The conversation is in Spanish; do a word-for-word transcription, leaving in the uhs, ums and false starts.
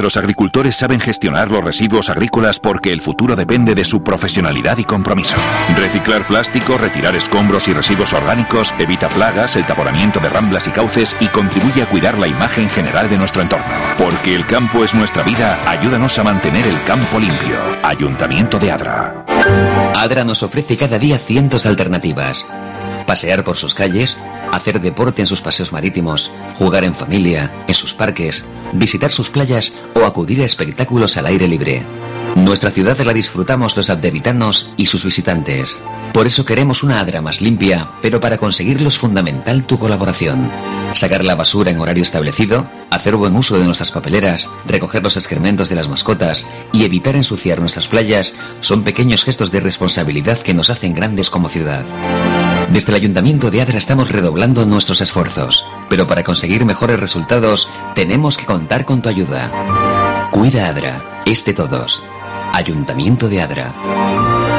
Nuestros agricultores saben gestionar los residuos agrícolas porque el futuro depende de su profesionalidad y compromiso. Reciclar plástico, retirar escombros y residuos orgánicos, evita plagas, el taponamiento de ramblas y cauces y contribuye a cuidar la imagen general de nuestro entorno. Porque el campo es nuestra vida, ayúdanos a mantener el campo limpio. Ayuntamiento de Adra. Adra nos ofrece cada día cientos de alternativas. Pasear por sus calles, hacer deporte en sus paseos marítimos, jugar en familia, en sus parques, visitar sus playas o acudir a espectáculos al aire libre. Nuestra ciudad la disfrutamos los adderitanos y sus visitantes. Por eso queremos una Adra más limpia, pero para conseguirlo es fundamental tu colaboración. Sacar la basura en horario establecido, hacer buen uso de nuestras papeleras, recoger los excrementos de las mascotas y evitar ensuciar nuestras playas son pequeños gestos de responsabilidad que nos hacen grandes como ciudad. Desde el Ayuntamiento de Adra estamos redoblando nuestros esfuerzos, pero para conseguir mejores resultados tenemos que contar con tu ayuda. Cuida Adra, es de todos. Ayuntamiento de Adra.